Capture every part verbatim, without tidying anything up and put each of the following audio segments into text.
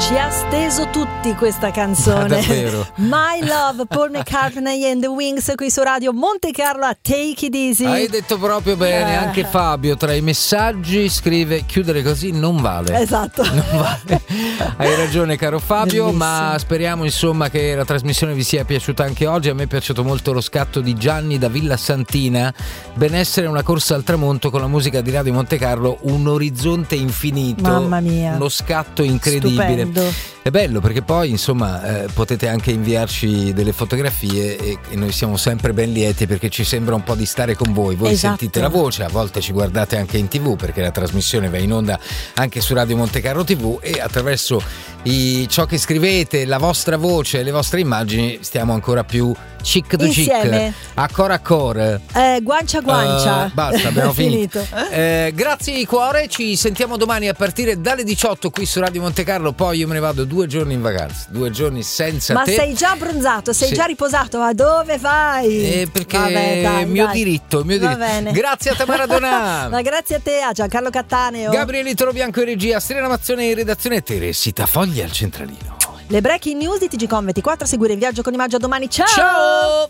Ci ha steso tutti questa canzone. Davvero. My Love, Paul McCartney and the Wings, qui su Radio Monte Carlo a Take It Easy. Hai detto proprio bene. Eh. Anche Fabio tra i messaggi scrive: chiudere così non vale. Esatto. Non vale. Hai ragione, caro Fabio. Bellissimo. Ma speriamo insomma che la trasmissione vi sia piaciuta anche oggi. A me è piaciuto molto lo scatto di Gianni da Villa Santina. Benessere, una corsa al tramonto con la musica di Radio Monte Carlo, un orizzonte infinito. Mamma mia. Uno scatto incredibile. Stupendo. È bello perché poi insomma eh, potete anche inviarci delle fotografie e, e noi siamo sempre ben lieti perché ci sembra un po' di stare con voi. Voi esatto. Sentite la voce, a volte ci guardate anche in tv perché la trasmissione va in onda anche su Radio Monte Carlo tivù e attraverso i, ciò che scrivete, la vostra voce e le vostre immagini stiamo ancora più chic to insieme. chic, a core a core, eh, guancia a guancia. Uh, basta, abbiamo finito. finito. Eh, grazie di cuore, ci sentiamo domani a partire dalle diciotto qui su Radio Monte Carlo. Poi io me ne vado due giorni in vacanza, due giorni senza Ma te. sei già abbronzato, sei Sì. già riposato, ma dove vai? Eh, perché Vabbè, dai, è mio dai. diritto, mio Va diritto. bene. Grazie a te Maradona. Ma grazie a te, a Giancarlo Cattaneo, Gabriele Torobianco in regia, Serena Mazzone in redazione e Teresita Foglia al centralino. le breaking news di T G Com ventiquattro, a seguire in viaggio con Imaggio domani. Ciao! Ciao!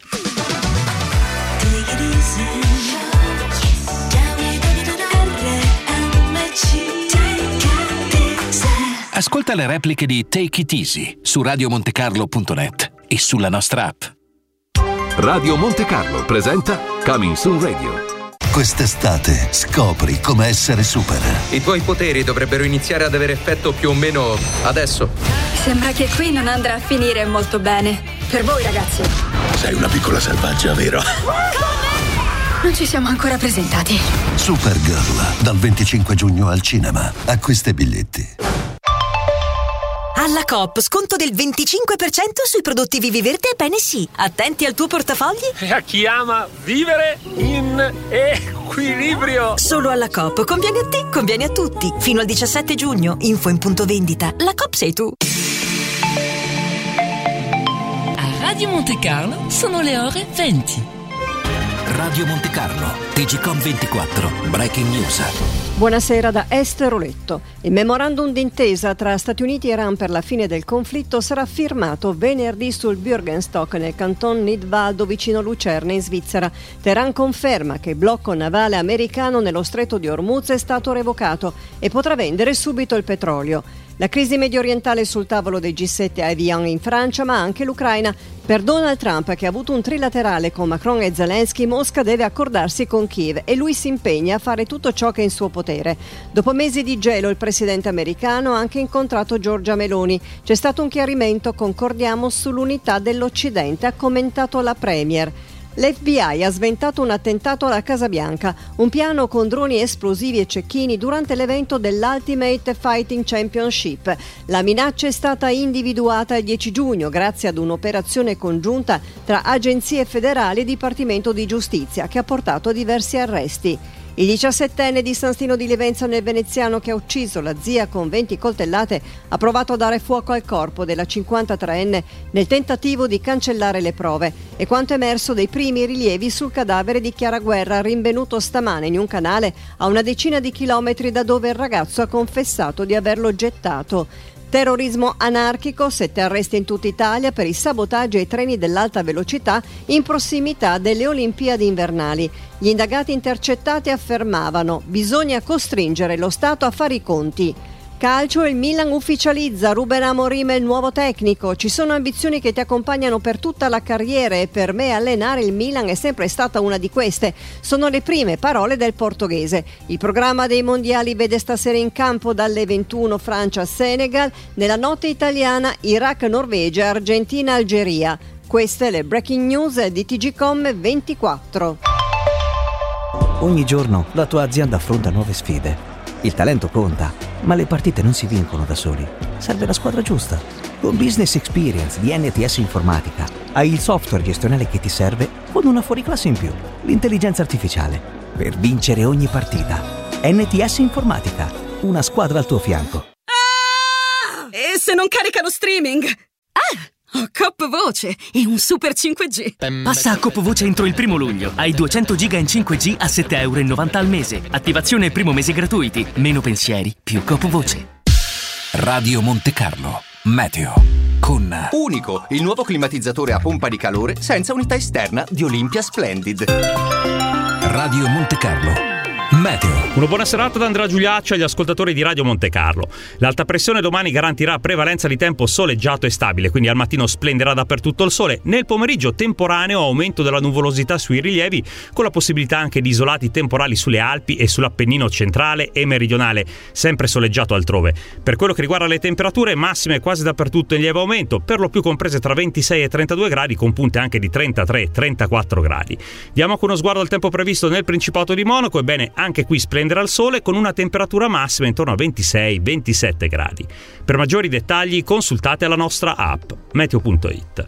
Ascolta le repliche di Take It Easy su radio monte carlo punto net e sulla nostra app. Radio Monte Carlo presenta Coming Soon Radio. Quest'estate scopri come essere super. I tuoi poteri dovrebbero iniziare ad avere effetto più o meno adesso. Sembra che qui non andrà a finire molto bene. Per voi, ragazzi. Sei una piccola selvaggia, vero? Non ci siamo ancora presentati. Supergirl, dal venticinque giugno al cinema. Acquista i biglietti. Alla Coop, sconto del venticinque per cento sui prodotti Vivi Verde e Bene Sì. Attenti al tuo portafogli. E a chi ama vivere in equilibrio. Solo alla Coop. Conviene a te, conviene a tutti. Fino al diciassette giugno. Info in punto vendita. La Coop sei tu. A Radio Monte Carlo sono le ore venti. Radio Monte Carlo, T G Com ventiquattro, Breaking News. Buonasera da Esther Oletto. Il memorandum d'intesa tra Stati Uniti e Iran per la fine del conflitto sarà firmato venerdì sul Bürgenstock nel canton Nidwaldo vicino Lucerne in Svizzera. Teheran conferma che il blocco navale americano nello stretto di Hormuz è stato revocato e potrà vendere subito il petrolio. La crisi mediorientale sul tavolo dei G sette a Evian in Francia, ma anche l'Ucraina. Per Donald Trump, che ha avuto un trilaterale con Macron e Zelensky, Mosca deve accordarsi con Kiev e lui si impegna a fare tutto ciò che è in suo potere. Dopo mesi di gelo, il presidente americano ha anche incontrato Giorgia Meloni. C'è stato un chiarimento, concordiamo sull'unità dell'Occidente, ha commentato la Premier. L'F B I ha sventato un attentato alla Casa Bianca, un piano con droni esplosivi e cecchini durante l'evento dell'Ultimate Fighting Championship. La minaccia è stata individuata il dieci giugno grazie ad un'operazione congiunta tra agenzie federali e Dipartimento di Giustizia che ha portato a diversi arresti. Il diciassettenne di San Stino di Livenza nel Veneziano, che ha ucciso la zia con venti coltellate, ha provato a dare fuoco al corpo della cinquantatreenne nel tentativo di cancellare le prove. E quanto emerso dei primi rilievi sul cadavere di Chiara Guerra, rinvenuto stamane in un canale a una decina di chilometri da dove il ragazzo ha confessato di averlo gettato. Terrorismo anarchico, sette arresti in tutta Italia per i sabotaggi ai treni dell'alta velocità in prossimità delle Olimpiadi invernali. Gli indagati intercettati affermavano: bisogna costringere lo Stato a fare i conti. Calcio, il Milan ufficializza Ruben Amorim il nuovo tecnico. Ci sono ambizioni che ti accompagnano per tutta la carriera e per me allenare il Milan è sempre stata una di queste. Sono le prime parole del portoghese. Il programma dei mondiali vede stasera in campo dalle ventuno Francia-Senegal, nella notte italiana Iraq-Norvegia, Argentina-Algeria. Queste le breaking news di T G Com ventiquattro. Ogni giorno la tua azienda affronta nuove sfide. Il talento conta, ma le partite non si vincono da soli. Serve la squadra giusta. Con Business Experience di N T S Informatica hai il software gestionale che ti serve con una fuoriclasse in più, l'intelligenza artificiale, per vincere ogni partita. N T S Informatica, una squadra al tuo fianco. Ah! E se non caricano streaming? Ah! Ho Coop Voce e un super cinque G. Passa a Coop Voce entro il primo luglio. Hai duecento giga in cinque G a sette virgola novanta euro al mese. Attivazione e primo mese gratuiti. Meno pensieri, più Coop Voce. Radio Monte Carlo. Meteo. Con Unico, il nuovo climatizzatore a pompa di calore senza unità esterna di Olympia Splendid. Radio Monte Carlo. Meteo. Una buona serata da Andrea Giuliacci agli ascoltatori di Radio Monte Carlo. L'alta pressione domani garantirà prevalenza di tempo soleggiato e stabile, quindi al mattino splenderà dappertutto il sole. Nel pomeriggio temporaneo aumento della nuvolosità sui rilievi, con la possibilità anche di isolati temporali sulle Alpi e sull'Appennino centrale e meridionale, sempre soleggiato altrove. Per quello che riguarda le temperature, massime quasi dappertutto in lieve aumento, per lo più comprese tra ventisei e trentadue gradi, con punte anche di trentatré trentaquattro gradi. Diamo anche uno sguardo al tempo previsto nel Principato di Monaco. Ebbene, anche qui splenderà il sole con una temperatura massima intorno a ventisei ventisette gradi. Per maggiori dettagli consultate la nostra app meteo punto it.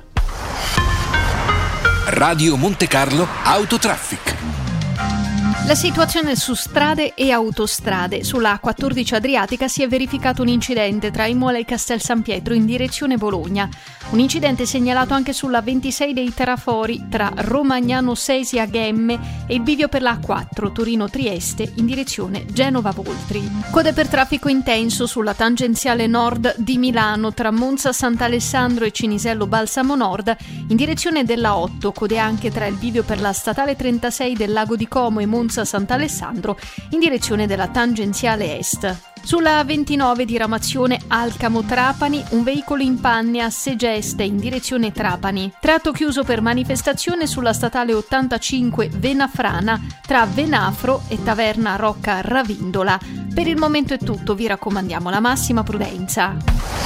Radio Monte Carlo Autotraffic. La situazione su strade e autostrade. Sulla A quattordici Adriatica si è verificato un incidente tra Imola e Castel San Pietro in direzione Bologna. Un incidente segnalato anche sulla ventisei dei Terrafori tra Romagnano Sesia Gemme e il bivio per la A quattro Torino-Trieste in direzione Genova-Voltri. Code per traffico intenso sulla tangenziale nord di Milano tra Monza Sant'Alessandro e Cinisello Balsamo Nord in direzione della otto. Code anche tra il bivio per la statale trentasei del Lago di Como e Monza Sant'Alessandro in direzione della tangenziale est. Sulla ventinove diramazione Alcamo-Trapani, un veicolo in panne a Segeste in direzione Trapani. Tratto chiuso per manifestazione sulla statale ottantacinque Venafrana tra Venafro e Taverna Rocca Ravindola. Per il momento è tutto, vi raccomandiamo la massima prudenza.